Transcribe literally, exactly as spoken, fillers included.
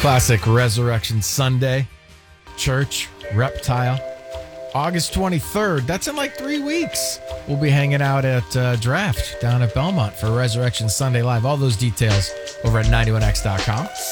Classic Resurrection Sunday. Church, Reptile. August twenty-third. That's in like three weeks. We'll be hanging out at uh, Draft down at Belmont for Resurrection Sunday Live. All those details over at ninety one x dot com.